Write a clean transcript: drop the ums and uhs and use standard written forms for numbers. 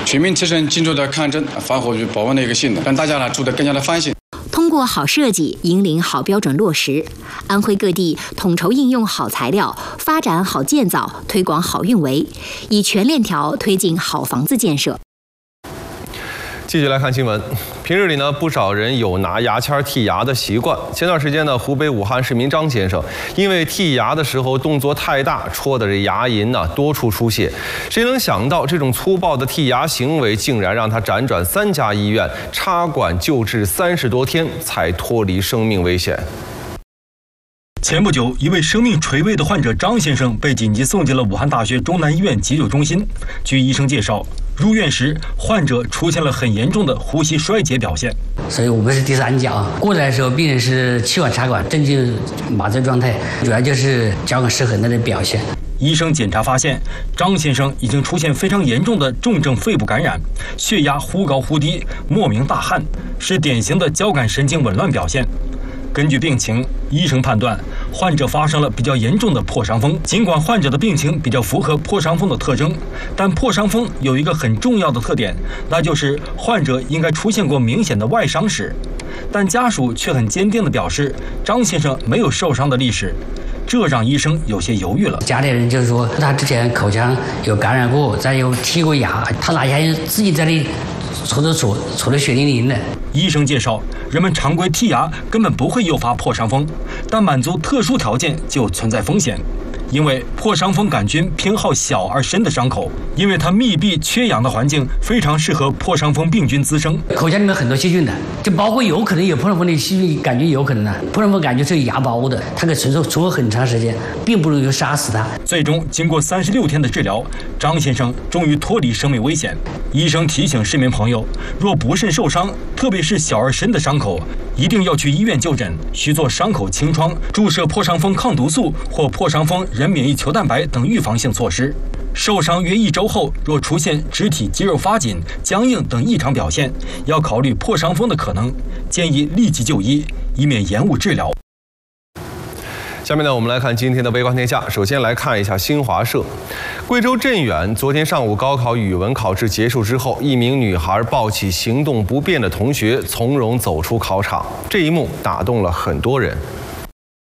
全面提升进出的抗震、防火与保温的一个性能，让大家呢住得更加的放心。 通过好设计引领好标准落实，安徽各地统筹应用好材料，发展好建造，推广好运维，以全链条推进好房子建设。 继续来看新闻。平日里呢，不少人有拿牙签剔牙的习惯。前段时间呢，湖北武汉市民张先生因为剔牙的时候动作太大，戳的这牙龈呢多处出血。谁能想到这种粗暴的剔牙行为，竟然让他辗转3家医院插管救治30多天，才脱离生命危险。 前不久，一位生命垂危的患者张先生被紧急送进了武汉大学中南医院急救中心。据医生介绍，入院时患者出现了很严重的呼吸衰竭表现。 所以我们是第3家啊。过来的时候，病人是气管插管，镇静麻醉状态，主要就是交感失衡的表现。 医生检查发现，张先生已经出现非常严重的重症肺部感染，血压忽高忽低，莫名大汗，是典型的交感神经紊乱表现。根据病情，医生判断患者发生了比较严重的破伤风。尽管患者的病情比较符合破伤风的特征，但破伤风有一个很重要的特点，那就是患者应该出现过明显的外伤史。但家属却很坚定地表示，张先生没有受伤的历史，这让医生有些犹豫了。 家里人就是说，他之前口腔有感染过，再有剔过牙，他拿牙自己在那里戳得血淋淋的。 医生介绍，人们常规剔牙根本不会诱发破伤风，但满足特殊条件就存在风险。因为破伤风杆菌偏好小而深的伤口，因为它密闭缺氧的环境非常适合破伤风病菌滋生。 口腔里面很多细菌的，就包括有可能有破伤风的细菌杆菌，有可能的。破伤风杆菌是牙包的，它可以存活很长时间，并不能够杀死它。 最终经过36天的治疗，张先生终于脱离生命危险。医生提醒市民朋友，若不慎受伤，特别是小而深的伤口，一定要去医院就诊，需做伤口清创、注射破伤风抗毒素或破伤风人免疫球蛋白等预防性措施。受伤约1周后，若出现肢体肌肉发紧、僵硬等异常表现，要考虑破伤风的可能，建议立即就医，以免延误治疗。 下面呢，我们来看今天的微观天下。首先来看一下新华社。贵州镇远昨天上午高考语文考试结束之后，一名女孩抱起行动不便的同学，从容走出考场。这一幕打动了很多人。